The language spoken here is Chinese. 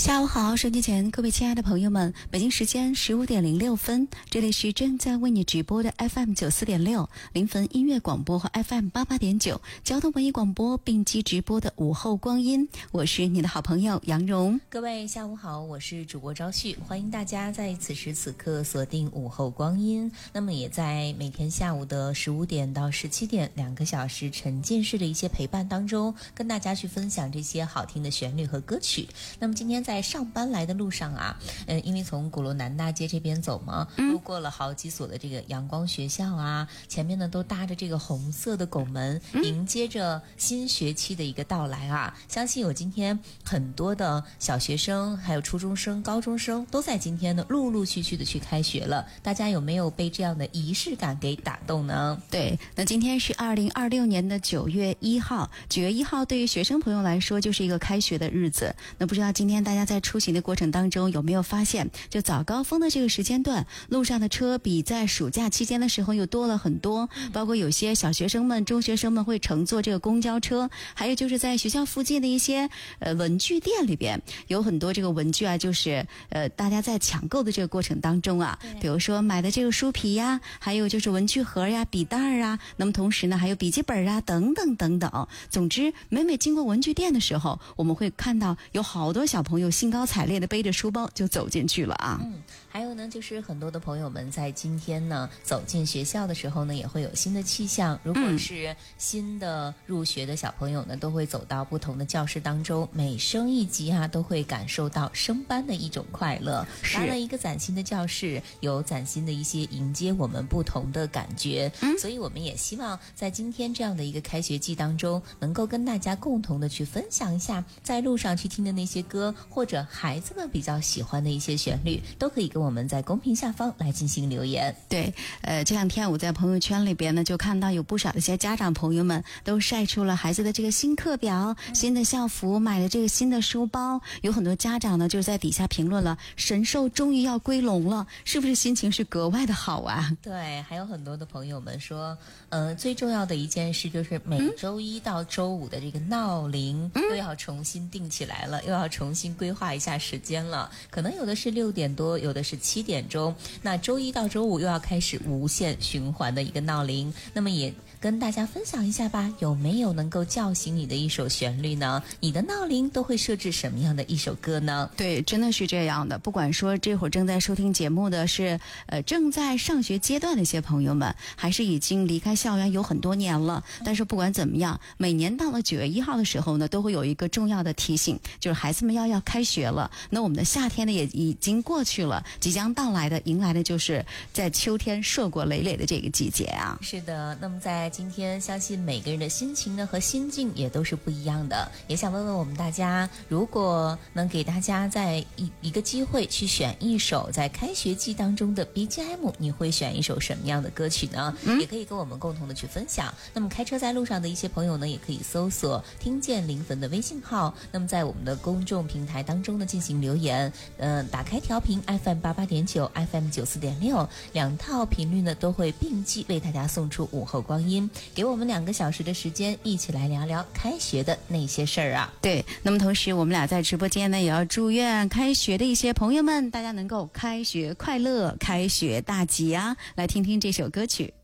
下午好，收听前各位亲爱的朋友们，北京时间15:06，这里是正在为你直播的 FM94.6临汾音乐广播和 FM88.9交通文艺广播并机直播的午后光阴，我是你的好朋友杨蓉。 各位下午好，我是主播昭旭，欢迎大家在此时此刻锁定午后光阴。那么也在每天下午的15点到17点2个小时沉浸式的一些陪伴当中，跟大家去分享这些好听的旋律和歌曲。那么今天在上班来的路上啊，因为从鼓楼南大街这边走嘛，路过了好几所的这个阳光学校啊，前面呢都搭着这个红色的拱门，迎接着新学期的一个到来啊。相信有今天很多的小学生还有初中生高中生都在今天呢陆陆续续的去开学了，大家有没有被这样的仪式感给打动呢？ 对，那今天是2026年的9月1号，9月1号对于学生朋友来说就是一个开学的日子。那不知道今天大家在出行的过程当中有没有发现，就早高峰的这个时间段，路上的车比在暑假期间的时候又多了很多，包括有些小学生们中学生们会乘坐这个公交车，还有就是在学校附近的一些文具店里边有很多这个文具啊，就是大家在抢购的这个过程当中啊，比如说买的这个书皮呀，还有就是文具盒呀、笔袋啊，那么同时呢还有笔记本啊等等等等。总之每经过文具店的时候，我们会看到有好多小朋友兴高采烈的背着书包就走进去了啊。 还有呢就是很多的朋友们在今天呢走进学校的时候呢也会有新的气象，如果是新的入学的小朋友呢都会走到不同的教室当中，每升一级啊都会感受到升班的一种快乐，来了一个崭新的教室，有崭新的一些迎接我们不同的感觉，所以我们也希望在今天这样的一个开学季当中能够跟大家共同的去分享一下在路上去听的那些歌，或者孩子们比较喜欢的一些旋律，都可以跟我们在公屏下方来进行留言。 对，这两天我在朋友圈里边呢就看到有不少的一些家长朋友们都晒出了孩子的这个新课表、新的校服，买了这个新的书包，有很多家长呢就是在底下评论了神兽终于要归笼了，是不是心情是格外的好啊？ 对，还有很多的朋友们说最重要的一件事就是每周一到周五的这个闹铃又要重新定起来了，又要重新规划一下时间了，可能有的是6点多，有的是7点钟，那周一到周五又要开始无限循环的一个闹铃。那么也跟大家分享一下吧，有没有能够叫醒你的一首旋律呢？你的闹铃都会设置什么样的一首歌呢？ 对，真的是这样的，不管说这会儿正在收听节目的是正在上学阶段的一些朋友们，还是已经离开校园有很多年了，但是不管怎么样，每年到了9月1号的时候呢，都会有一个重要的提醒，就是孩子们要开学了。那我们的夏天呢也已经过去了，即将到来的迎来的就是在秋天硕果累累的这个季节啊。 是的，那么在今天相信每个人的心情呢和心境也都是不一样的，也想问问我们大家，如果能给大家在一个机会去选一首在开学季当中的 BGM， 你会选一首什么样的歌曲呢？也可以跟我们共同的去分享。那么开车在路上的一些朋友呢，也可以搜索听见临汾的微信号，那么在我们的公众平台当中呢进行留言，打开调频 FM88.9 FM94.6 两套频率呢都会并机为大家送出午后光阴，给我们2个小时的时间，一起来聊聊开学的那些事儿啊。 对，那么同时我们俩在直播间呢也要祝愿开学的一些朋友们，大家能够开学快乐，开学大吉啊！来听听这首歌曲。